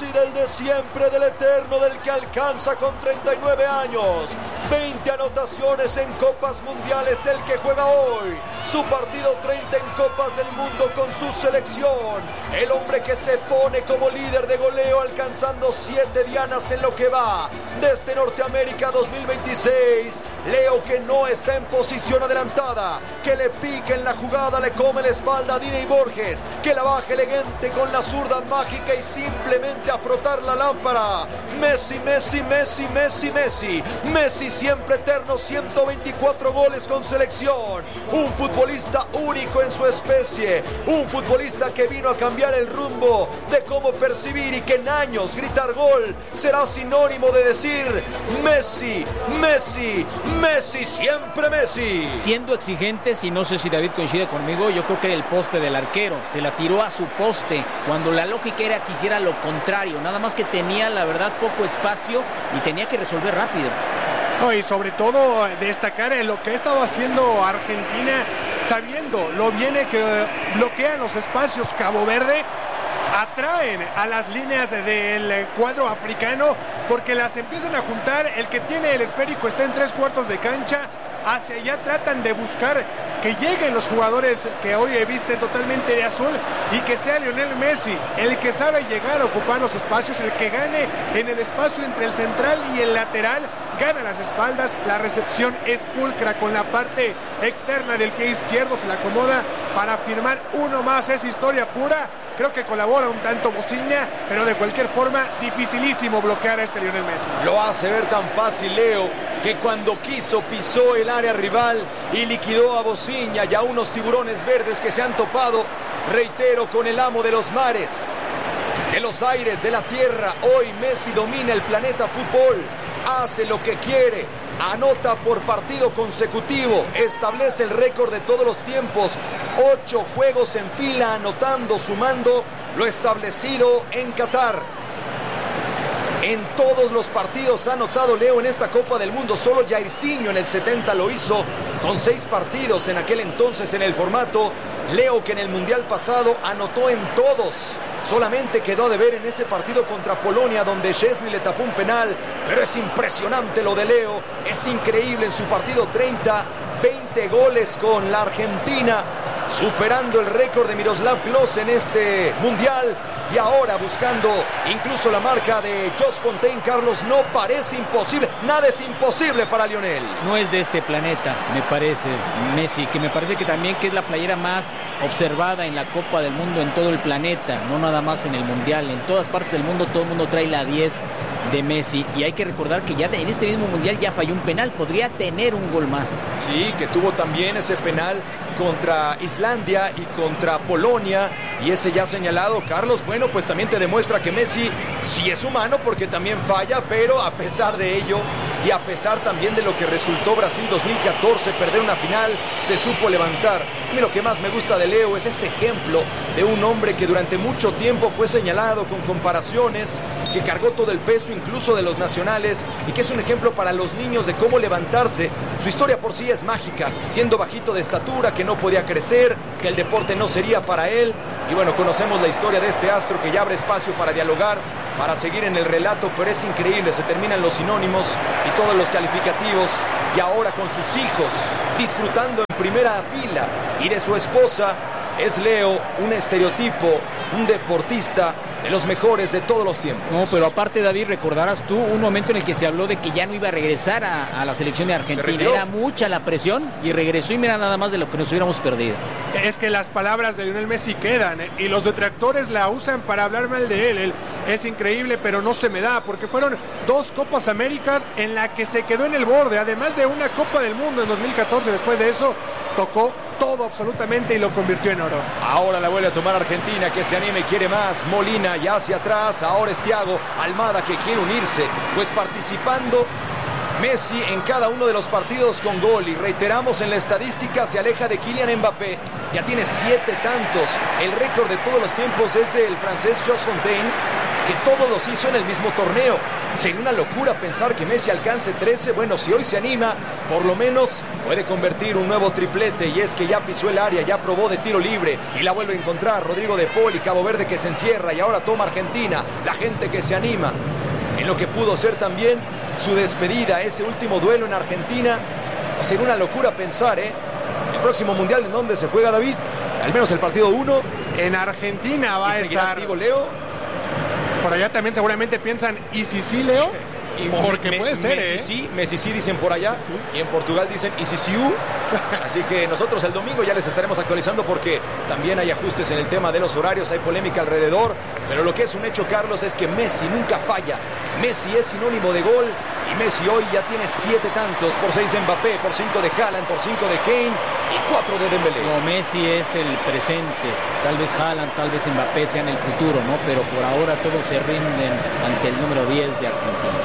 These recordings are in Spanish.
Messi del de siempre, del eterno, del que alcanza con 39 años, 20 anotaciones en Copas Mundiales, el que juega hoy su partido 30 en Copas del Mundo con su selección, el hombre que se pone como líder de goleo alcanzando 7 dianas en lo que va desde Norteamérica 2026. Leo, que no está en posición adelantada, que le pica en la jugada, le come la espalda a Dini Borges, que la baja elegante con la zurda mágica y simplemente a frotar la lámpara. Messi, Messi, Messi, Messi, Messi, Messi siempre eterno, 124 goles con selección, un futbolista único en su especie, un futbolista que vino a cambiar el rumbo de cómo percibir, y que en años gritar gol será sinónimo de decir Messi, Messi, Messi, siempre Messi. Siendo exigentes, y no sé si David coincide conmigo, yo creo que era el poste del arquero, se la tiró a su poste, cuando la lógica era que hiciera lo contrario, nada más que tenía la verdad poco espacio y tenía que resolver rápido. No, y sobre todo destacar en lo que ha estado haciendo Argentina, sabiendo lo bien que bloquean los espacios Cabo Verde, atraen a las líneas del cuadro africano porque las empiezan a juntar. El que tiene el esférico está en 3/4 de cancha, hacia allá tratan de buscar que lleguen los jugadores que hoy visten totalmente de azul y que sea Lionel Messi el que sabe llegar a ocupar los espacios, el que gane en el espacio entre el central y el lateral, gana las espaldas, la recepción es pulcra con la parte externa del pie izquierdo, se la acomoda para firmar uno más, es historia pura. Creo que colabora un tanto Bociña, pero de cualquier forma dificilísimo bloquear a este Lionel Messi. Lo hace ver tan fácil Leo, que cuando quiso pisó el área rival y liquidó a Bociña y a unos tiburones verdes que se han topado, reitero, con el amo de los mares, de los aires, de la tierra. Hoy Messi domina el planeta fútbol, hace lo que quiere, anota por partido consecutivo, establece el récord de todos los tiempos, 8 juegos en fila anotando, sumando lo establecido en Qatar. En todos los partidos ha anotado Leo en esta Copa del Mundo. Solo Jairzinho en el 70 lo hizo con 6 partidos en aquel entonces en el formato. Leo, que en el Mundial pasado anotó en todos. Solamente quedó de ver en ese partido contra Polonia, donde Szczęsny le tapó un penal. Pero es impresionante lo de Leo. Es increíble en su partido 30, 20 goles con la Argentina, superando el récord de Miroslav Klose en este Mundial. Y ahora buscando incluso la marca de Jos Fontaine. Carlos, no parece imposible, nada es imposible para Lionel. No es de este planeta, me parece, Messi, que me parece que también que es la playera más observada en la Copa del Mundo en todo el planeta, no nada más en el Mundial, en todas partes del mundo todo el mundo trae la 10 de Messi, y hay que recordar que ya en este mismo Mundial ya falló un penal, podría tener un gol más. Sí, que tuvo también ese penal contra Islandia y contra Polonia, y ese ya señalado, Carlos. Bueno, pues también te demuestra que Messi sí es humano, porque también falla, pero a pesar de ello y a pesar también de lo que resultó Brasil 2014, perder una final, se supo levantar. A mí lo que más me gusta de Leo es ese ejemplo de un hombre que durante mucho tiempo fue señalado con comparaciones, que cargó todo el peso incluso de los nacionales, y que es un ejemplo para los niños de cómo levantarse. Su historia por sí es mágica, siendo bajito de estatura, que no podía crecer, que el deporte no sería para él. Y bueno, conocemos la historia de este astro, que ya abre espacio para dialogar, para seguir en el relato, pero es increíble, se terminan los sinónimos y todos los calificativos, y ahora con sus hijos disfrutando en primera fila, y de su esposa. Es Leo un estereotipo, un deportista de los mejores de todos los tiempos. No, pero aparte, David, recordarás tú un momento en el que se habló de que ya no iba a regresar a la selección de Argentina. Era mucha la presión y regresó, y mira nada más de lo que nos hubiéramos perdido. Es que las palabras de Lionel Messi quedan, y los detractores la usan para hablar mal de él. Es increíble, pero no se me da, porque fueron 2 Copas Américas en la que se quedó en el borde, además de una Copa del Mundo en 2014. Después de eso tocó todo absolutamente y lo convirtió en oro. Ahora la vuelve a tomar Argentina, que se anime y quiere más. Molina ya hacia atrás, ahora es Thiago Almada, que quiere unirse, pues participando Messi en cada uno de los partidos con gol, y reiteramos, en la estadística se aleja de Kylian Mbappé, ya tiene 7 tantos. El récord de todos los tiempos es del francés Jos Fontaine, que todos los hizo en el mismo torneo. Sería una locura pensar que Messi alcance 13. Bueno, si hoy se anima, por lo menos puede convertir un nuevo triplete. Y es que ya pisó el área, ya probó de tiro libre y la vuelve a encontrar Rodrigo de Paul, y Cabo Verde que se encierra y ahora toma Argentina. La gente que se anima en lo que pudo ser también su despedida, ese último duelo en Argentina. Sería una locura pensar, el próximo mundial en donde se juega, David, al menos el partido 1 en Argentina va a estar activo Leo. Por allá también seguramente piensan, ¿y si sí, Leo? Y porque puede ser, Messi sí dicen por allá, sí. Y en Portugal dicen y si sí. Así que nosotros el domingo ya les estaremos actualizando, porque también hay ajustes en el tema de los horarios, hay polémica alrededor, pero lo que es un hecho, Carlos, es que Messi nunca falla. Messi es sinónimo de gol, y Messi hoy ya tiene 7 tantos, por 6 de Mbappé, por 5 de Haaland, por 5 de Kane y 4 de Dembélé. No, Messi es el presente, tal vez Haaland, tal vez Mbappé sean el futuro, ¿no? Pero por ahora todos se rinden ante el número 10 de Argentina.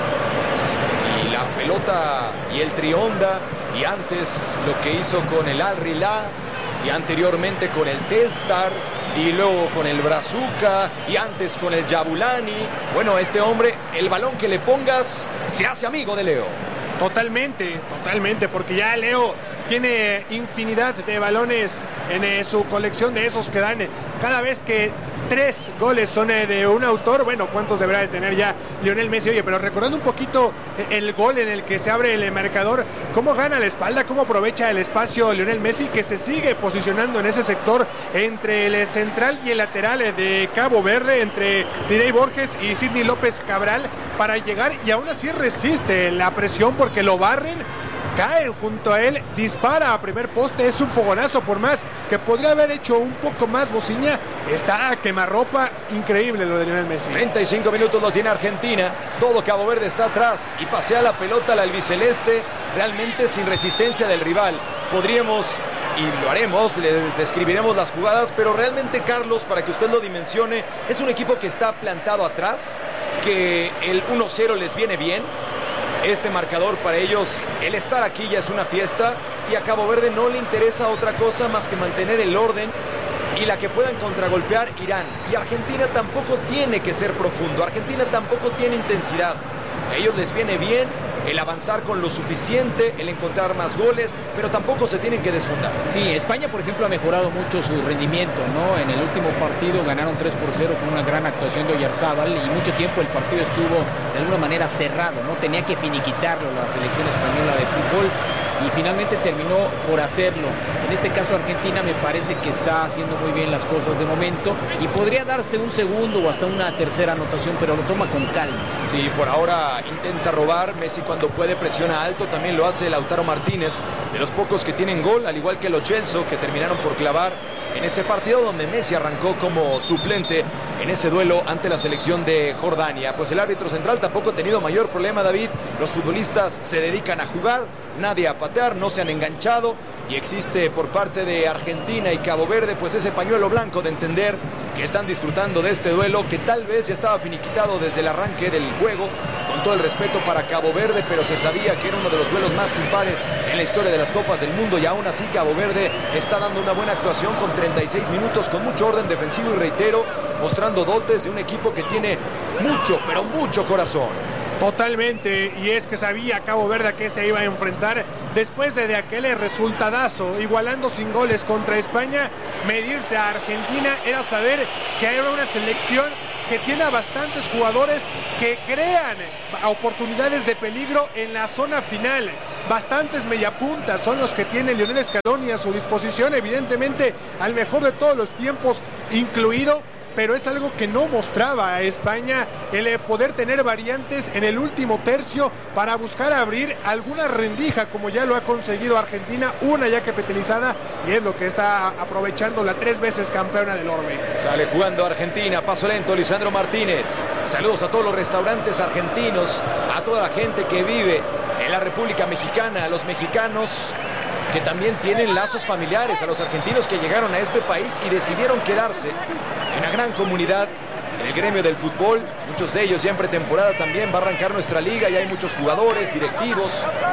Y la pelota y el Trionda, y antes lo que hizo con el Al Hilal, y anteriormente con el Telstar, y luego con el Brazuca, y antes con el Jabulani. Bueno, este hombre, el balón que le pongas, se hace amigo de Leo. Totalmente, porque ya Leo tiene infinidad de balones en su colección, de esos que dan cada vez que 3 goles son de un autor. Bueno, ¿cuántos deberá de tener ya Lionel Messi? Oye, pero recordando un poquito el gol en el que se abre el marcador, cómo gana la espalda, cómo aprovecha el espacio Lionel Messi, que se sigue posicionando en ese sector entre el central y el lateral de Cabo Verde, entre Didier Borges y Sidney López Cabral, para llegar, y aún así resiste la presión porque lo barren. Cae junto a él, dispara a primer poste, es un fogonazo, por más que podría haber hecho un poco más Bociña, está a quemarropa, increíble lo de Lionel Messi. 35 minutos lo tiene Argentina, todo Cabo Verde está atrás y pasea la pelota al albiceleste, realmente sin resistencia del rival. Podríamos, y lo haremos, les describiremos las jugadas, pero realmente, Carlos, para que usted lo dimensione, es un equipo que está plantado atrás, que el 1-0 les viene bien. Este marcador para ellos, el estar aquí ya es una fiesta, y a Cabo Verde no le interesa otra cosa más que mantener el orden y la que puedan contragolpear Irán. Y Argentina tampoco tiene que ser profundo, Argentina tampoco tiene intensidad. A ellos les viene bien el avanzar con lo suficiente, el encontrar más goles, pero tampoco se tienen que desfundar. Sí, España, por ejemplo, ha mejorado mucho su rendimiento, ¿no? En el último partido ganaron 3-0 con una gran actuación de Oyarzábal, y mucho tiempo el partido estuvo de alguna manera cerrado, ¿no? Tenía que finiquitarlo la selección española de fútbol, y finalmente terminó por hacerlo. En este caso Argentina me parece que está haciendo muy bien las cosas de momento, y podría darse un segundo o hasta una tercera anotación, pero lo toma con calma. Sí, por ahora intenta robar. Messi cuando puede presiona alto, también lo hace Lautaro Martínez, de los pocos que tienen gol, al igual que los Chelsea, que terminaron por clavar en ese partido donde Messi arrancó como suplente en ese duelo ante la selección de Jordania. Pues el árbitro central tampoco ha tenido mayor problema, David. Los futbolistas se dedican a jugar, nadie a patear, no se han enganchado, y existe por parte de Argentina y Cabo Verde pues ese pañuelo blanco de entender que están disfrutando de este duelo, que tal vez ya estaba finiquitado desde el arranque del juego, con todo el respeto para Cabo Verde, pero se sabía que era uno de los duelos más impares en la historia de las Copas del Mundo, y aún así Cabo Verde está dando una buena actuación con 36 minutos, con mucho orden defensivo y, reitero, mostrando dotes de un equipo que tiene mucho, pero mucho corazón. Totalmente, y es que sabía Cabo Verde a qué se iba a enfrentar después de aquel resultadazo, igualando sin goles contra España. Medirse a Argentina era saber que hay una selección que tiene a bastantes jugadores que crean oportunidades de peligro en la zona final. Bastantes mediapuntas son los que tiene Lionel Scaloni a su disposición, evidentemente al mejor de todos los tiempos incluido, pero es algo que no mostraba a España, el poder tener variantes en el último tercio para buscar abrir alguna rendija, como ya lo ha conseguido Argentina, una ya capitalizada, y es lo que está aprovechando la 3 veces campeona del orbe. Sale jugando Argentina, paso lento, Lisandro Martínez. Saludos a todos los restaurantes argentinos, a toda la gente que vive en la República Mexicana, a los mexicanos que también tienen lazos familiares, a los argentinos que llegaron a este país y decidieron quedarse en una gran comunidad en el gremio del fútbol. Muchos de ellos ya en pretemporada también va a arrancar nuestra liga, y hay muchos jugadores, directivos,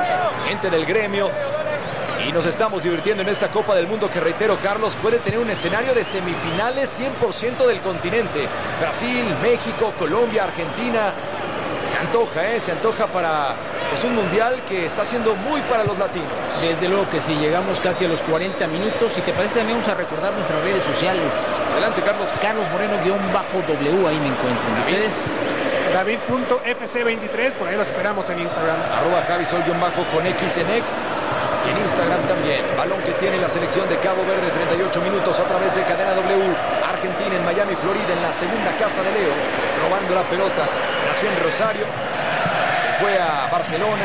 gente del gremio, y nos estamos divirtiendo en esta Copa del Mundo que, reitero, Carlos, puede tener un escenario de semifinales 100% del continente. Brasil, México, Colombia, Argentina. Se antoja para pues, un mundial que está siendo muy para los latinos. Desde luego que sí, llegamos casi a los 40 minutos. Si te parece, también vamos a recordar nuestras redes sociales. Adelante, Carlos. Carlos Moreno-W, ahí me encuentran. ¿Ustedes? David.fc23, por ahí los esperamos en Instagram. @Javisol_ con X en X. Y en Instagram también. Balón que tiene la selección de Cabo Verde, 38 minutos a través de Cadena W. Argentina en Miami, Florida, en la segunda casa de Leo, robando la pelota. Nació en Rosario, se fue a Barcelona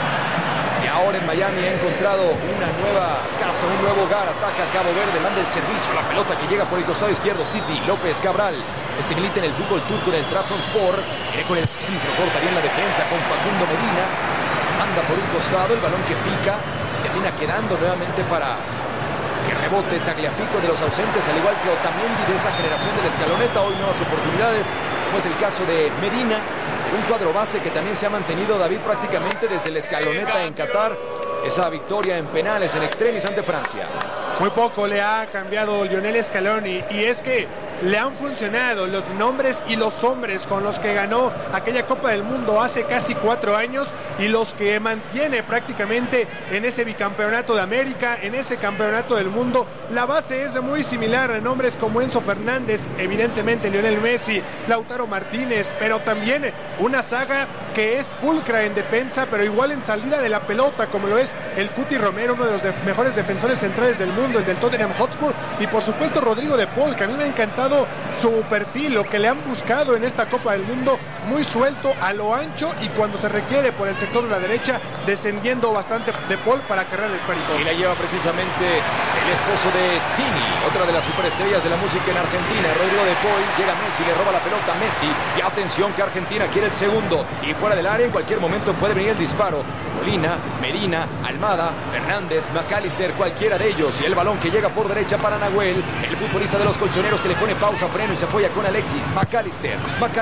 y ahora en Miami ha encontrado una nueva casa, un nuevo hogar. Ataca a Cabo Verde, manda el servicio, la pelota que llega por el costado izquierdo. Sidney López Cabral, este milita en el fútbol turco en el Trabzonspor. Viene con el centro, corta bien la defensa con Facundo Medina. Manda por un costado, el balón que pica, termina quedando nuevamente para que rebote Tagliafico de los ausentes, al igual que Otamendi de esa generación de la escaloneta. Hoy nuevas oportunidades, como es el caso de Medina, un cuadro base que también se ha mantenido, David, prácticamente desde la escaloneta en Qatar. Esa victoria en penales en extremis ante Francia. Muy poco le ha cambiado Lionel Scaloni, y es que le han funcionado los nombres y los hombres con los que ganó aquella Copa del Mundo hace casi 4 años y los que mantiene prácticamente en ese bicampeonato de América, en ese campeonato del mundo. La base es muy similar a nombres como Enzo Fernández, evidentemente Lionel Messi, Lautaro Martínez, pero también una saga que es pulcra en defensa, pero igual en salida de la pelota, como lo es el Cuti Romero, uno de los mejores defensores centrales del mundo, el del Tottenham Hotspur, y por supuesto Rodrigo de Paul, que a mí me ha encantado su perfil, lo que le han buscado en esta Copa del Mundo, muy suelto, a lo ancho, y cuando se requiere por el sector de la derecha, descendiendo bastante de Paul para cargar el esférico. Y la lleva precisamente el esposo de Tini, otra de las superestrellas de la música en Argentina, Rodrigo de Paul. Llega Messi, le roba la pelota a Messi, y atención que Argentina quiere el segundo, y fuera del área en cualquier momento puede venir el disparo. Molina, Medina, Almada, Fernández, McAllister, cualquiera de ellos, y el balón que llega por derecha para Nahuel, el futbolista de los colchoneros, que le pone pausa, freno y se apoya con Alexis. McAllister,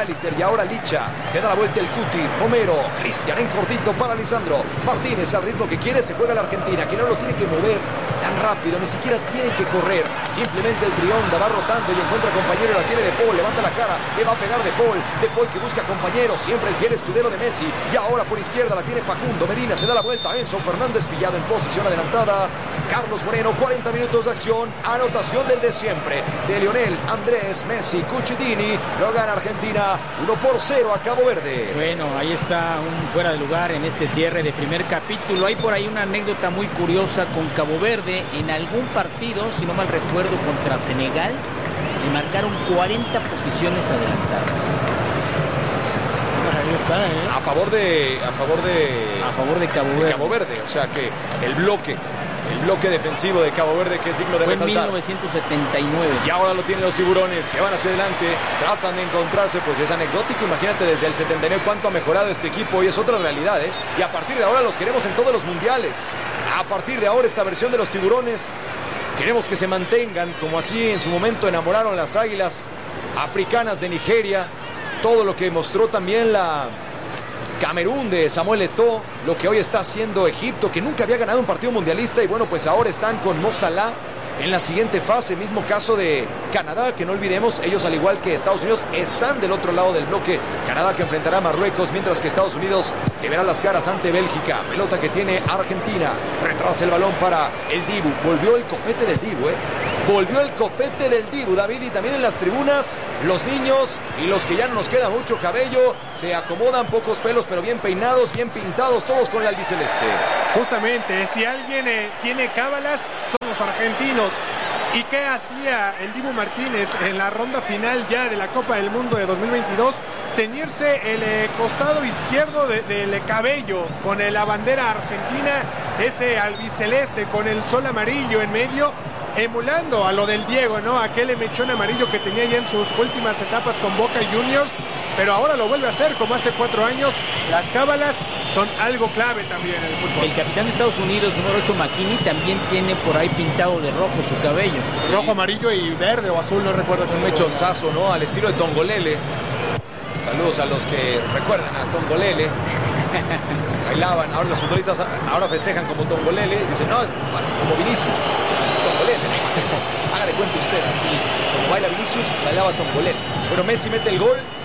y ahora Licha, se da la vuelta el Cuti, Romero, Cristian en cortito para Lisandro Martínez, al ritmo que quiere se juega la Argentina, que no lo tiene que mover tan rápido, ni siquiera tiene que correr, simplemente el trionda va rotando y encuentra compañero, la tiene De Paul, levanta la cara, le va a pegar De Paul que busca compañero, siempre el fiel escudero de Messi, y ahora por izquierda la tiene Facundo Medina, se da la vuelta, Enzo Fernández pillado en posición adelantada. Carlos Moreno, 40 minutos de acción, anotación del de siempre, de Lionel Andrés Messi Cucitini, lo gana Argentina 1-0 a Cabo Verde. Bueno, ahí está un fuera de lugar en este cierre de primer capítulo. Hay por ahí una anécdota muy curiosa con Cabo Verde. En algún partido, si no mal recuerdo, contra Senegal, le marcaron 40 posiciones adelantadas. Ahí está, A favor de Cabo Verde. Cabo Verde, o sea que el bloque defensivo de Cabo Verde, que es digno de Fue en resaltar. 1979. Y ahora lo tienen los tiburones, que van hacia adelante, tratan de encontrarse, pues es anecdótico. Imagínate desde el 79 cuánto ha mejorado este equipo, y es otra realidad, ¿eh? Y a partir de ahora los queremos en todos los mundiales. A partir de ahora esta versión de los tiburones queremos que se mantengan, como así en su momento enamoraron las águilas africanas de Nigeria. Todo lo que mostró también la Camerún de Samuel Eto'o, lo que hoy está haciendo Egipto, que nunca había ganado un partido mundialista, y bueno, pues ahora están con Mo Salah en la siguiente fase. Mismo caso de Canadá, que no olvidemos, ellos al igual que Estados Unidos están del otro lado del bloque. Canadá que enfrentará a Marruecos, mientras que Estados Unidos se verá las caras ante Bélgica. Pelota que tiene Argentina, retrasa el balón para el Dibu, volvió el copete del Dibu, volvió el copete del Dibu, David, y también en las tribunas los niños y los que ya no nos queda mucho cabello se acomodan, pocos pelos pero bien peinados, bien pintados, todos con el albiceleste. Justamente, si alguien tiene cábalas, son los argentinos. ¿Y qué hacía el Dibu Martínez en la ronda final ya de la Copa del Mundo de 2022? Teñirse el costado izquierdo del cabello con la bandera argentina, ese albiceleste con el sol amarillo en medio, emulando a lo del Diego, ¿no? Aquel mechón amarillo que tenía ya en sus últimas etapas con Boca Juniors, pero ahora lo vuelve a hacer como hace 4 años. Las cábalas son algo clave también en el fútbol. El capitán de Estados Unidos, número 8, McKinney, también tiene por ahí pintado de rojo su cabello. Sí. Rojo, amarillo y verde o azul, no recuerdo. Un mechonzazo, ¿no? Al estilo de Tongolele. Saludos a los que recuerdan a Tongolele. Bailaban, ahora los futbolistas ahora festejan como Tongolele. Dicen, no, es como Vinicius. Así Tongolele. Haga de cuenta usted, así como baila Vinicius, bailaba Tongolele. Bueno, Messi mete el gol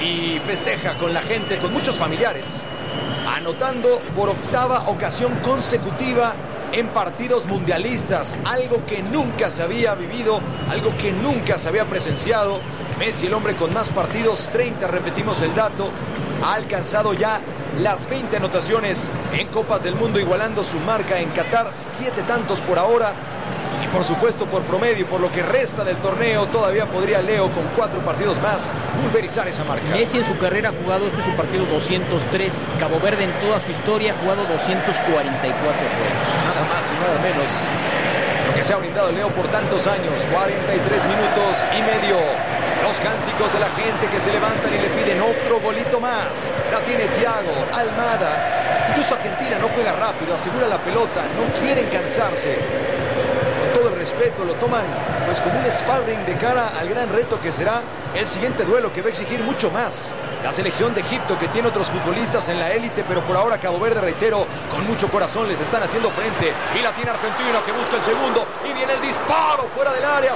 y festeja con la gente, con muchos familiares, anotando por octava ocasión consecutiva en partidos mundialistas, algo que nunca se había vivido, algo que nunca se había presenciado. Messi, el hombre con más partidos, 30, repetimos el dato, ha alcanzado ya las 20 anotaciones en Copas del Mundo, igualando su marca en Qatar, 7 tantos por ahora. Y por supuesto, por promedio, por lo que resta del torneo, todavía podría Leo, con 4 partidos más, pulverizar esa marca. Messi en su carrera ha jugado, este es su partido 203. Cabo Verde en toda su historia ha jugado 244 juegos. Nada más y nada menos. Lo que se ha brindado Leo por tantos años, 43 minutos y medio. Los cánticos de la gente que se levantan y le piden otro golito más. La tiene Thiago, Almada. Incluso Argentina no juega rápido, asegura la pelota, no quieren cansarse. Todo el respeto, lo toman pues como un sparring de cara al gran reto que será el siguiente duelo, que va a exigir mucho más. La selección de Egipto, que tiene otros futbolistas en la élite, pero por ahora Cabo Verde, reitero, con mucho corazón les están haciendo frente. Y la tiene Argentina, que busca el segundo, y viene el disparo fuera del área,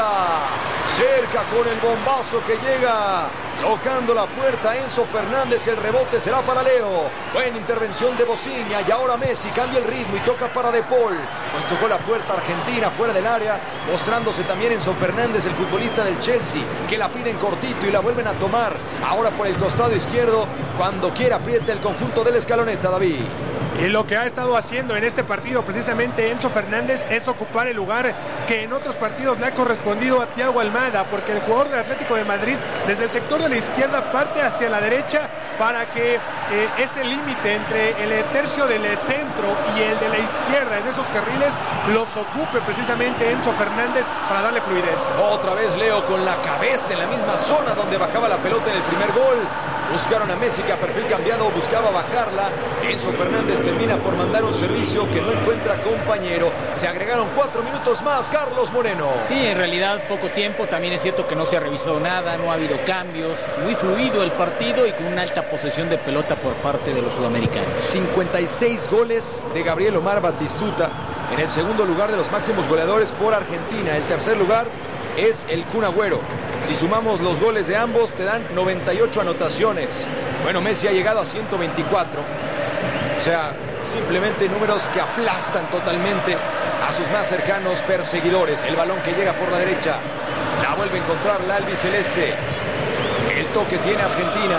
cerca con el bombazo que llega tocando la puerta Enzo Fernández. El rebote será para Leo. Buena intervención de Bociña, y ahora Messi cambia el ritmo y toca para De Paul. Pues tocó la puerta Argentina fuera del área, mostrándose también Enzo Fernández, el futbolista del Chelsea, que la piden cortito y la vuelven a tomar. Ahora por el costado izquierdo, cuando quiera aprieta el conjunto del Escaloneta, David. Y lo que ha estado haciendo en este partido precisamente Enzo Fernández es ocupar el lugar que en otros partidos le ha correspondido a Thiago Almada, porque el jugador del Atlético de Madrid desde el sector de la izquierda parte hacia la derecha para que ese límite entre el tercio del centro y el de la izquierda en esos carriles los ocupe precisamente Enzo Fernández para darle fluidez. Otra vez Leo con la cabeza en la misma zona donde bajaba la pelota en el primer gol. Buscaron a Messi, que a perfil cambiado buscaba bajarla. Enzo Fernández termina por mandar un servicio que no encuentra compañero. Se agregaron 4 minutos más, Carlos Moreno. Sí, en realidad poco tiempo. También es cierto que no se ha revisado nada, no ha habido cambios. Muy fluido el partido y con una alta posesión de pelota por parte de los sudamericanos. 56 goles de Gabriel Omar Batistuta en el segundo lugar de los máximos goleadores por Argentina. El tercer lugar es el Kun Agüero. Si sumamos los goles de ambos, te dan 98 anotaciones. Bueno, Messi ha llegado a 124. O sea, simplemente números que aplastan totalmente a sus más cercanos perseguidores. El balón que llega por la derecha, la vuelve a encontrar la albiceleste. El toque tiene Argentina.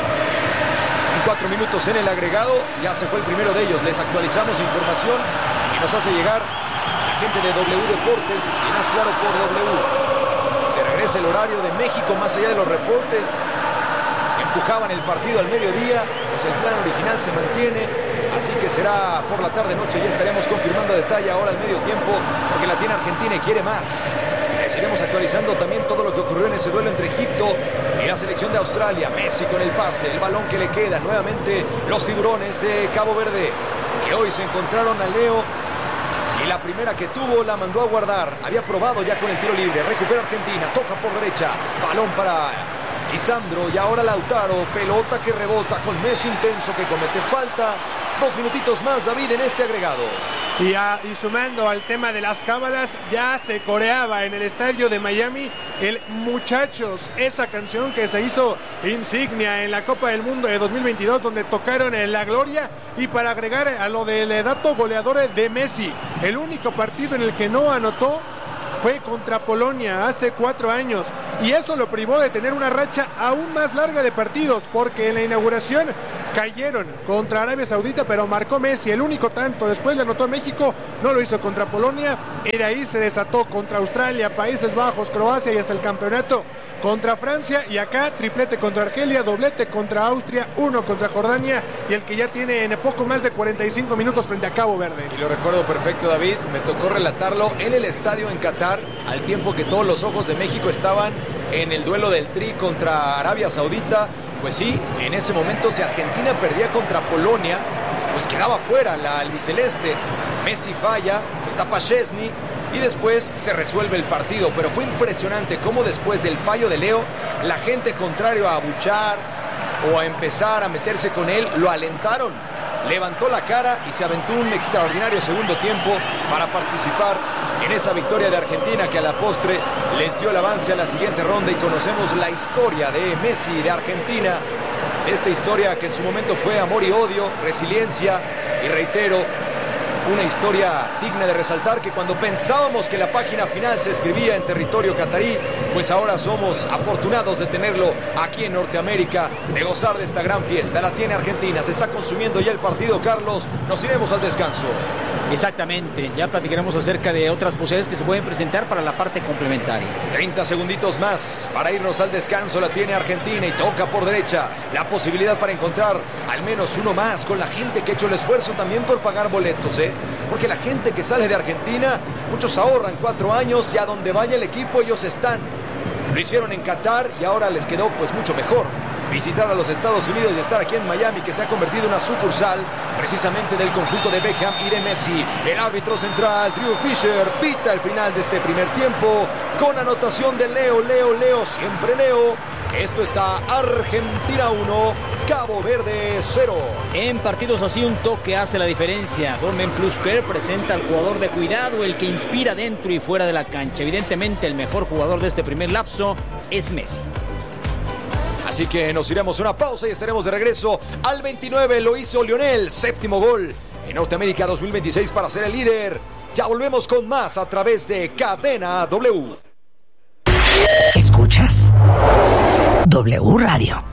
En 4 minutos en el agregado, ya se fue el primero de ellos. Les actualizamos información y nos hace llegar la gente de W Deportes y más claro por W. Se regresa el horario de México, más allá de los reportes. Empujaban el partido al mediodía, pues el plan original se mantiene, así que será por la tarde-noche. Ya estaremos confirmando detalle ahora al medio tiempo, porque la tiene Argentina y quiere más. Les iremos actualizando también todo lo que ocurrió en ese duelo entre Egipto y la selección de Australia. Messi con el pase, el balón que le queda. Nuevamente los tiburones de Cabo Verde, que hoy se encontraron a Leo. Y la primera que tuvo la mandó a guardar. Había probado ya con el tiro libre. Recupera Argentina, toca por derecha. Balón para Lisandro y ahora Lautaro. Pelota que rebota con Messi intenso que comete falta. 2 minutitos más, David, en este agregado. Y sumando al tema de las cábalas, ya se coreaba en el estadio de Miami el Muchachos, esa canción que se hizo insignia en la Copa del Mundo de 2022, donde tocaron la gloria. Y para agregar a lo del dato goleador de Messi, el único partido en el que no anotó fue contra Polonia hace 4 años, y eso lo privó de tener una racha aún más larga de partidos, porque en la inauguración cayeron contra Arabia Saudita, pero marcó Messi el único tanto. Después le anotó a México, no lo hizo contra Polonia, y de ahí se desató contra Australia, Países Bajos, Croacia y hasta el campeonato contra Francia, y acá triplete contra Argelia, doblete contra Austria, 1 contra Jordania, y el que ya tiene en poco más de 45 minutos frente a Cabo Verde. Y lo recuerdo perfecto, David, me tocó relatarlo en el estadio en Qatar, al tiempo que todos los ojos de México estaban en el duelo del Tri contra Arabia Saudita. Pues sí, en ese momento si Argentina perdía contra Polonia, pues quedaba fuera la albiceleste. Messi falla, lo tapa Szczesny y después se resuelve el partido. Pero fue impresionante cómo después del fallo de Leo, la gente, contrario a abuchar o a empezar a meterse con él, lo alentaron. Levantó la cara y se aventó un extraordinario segundo tiempo para participar en esa victoria de Argentina que a la postre les dio el avance a la siguiente ronda, y conocemos la historia de Messi de Argentina. Esta historia que en su momento fue amor y odio, resiliencia y, reitero, una historia digna de resaltar, que cuando pensábamos que la página final se escribía en territorio catarí, pues ahora somos afortunados de tenerlo aquí en Norteamérica, de gozar de esta gran fiesta. La tiene Argentina, se está consumiendo ya el partido, Carlos, nos iremos al descanso. Exactamente, ya platicaremos acerca de otras posibilidades que se pueden presentar para la parte complementaria. 30 segunditos más para irnos al descanso, la tiene Argentina y toca por derecha, la posibilidad para encontrar al menos uno más con la gente que ha hecho el esfuerzo también por pagar boletos, porque la gente que sale de Argentina, muchos ahorran 4 años y a donde vaya el equipo ellos están. Lo hicieron en Qatar y ahora les quedó pues mucho mejor visitar a los Estados Unidos y estar aquí en Miami, que se ha convertido en una sucursal precisamente del conjunto de Beckham y de Messi. El árbitro central, Drew Fisher, pita el final de este primer tiempo con anotación de Leo, siempre Leo. Esto está Argentina 1, Cabo Verde 0. En partidos así un toque hace la diferencia. Dormen Plusker presenta al jugador de cuidado, el que inspira dentro y fuera de la cancha. Evidentemente el mejor jugador de este primer lapso es Messi. Así que nos iremos a una pausa y estaremos de regreso al 29. Lo hizo Lionel, 7º gol en Norteamérica 2026 para ser el líder. Ya volvemos con más a través de Cadena W. ¿Escuchas? W Radio.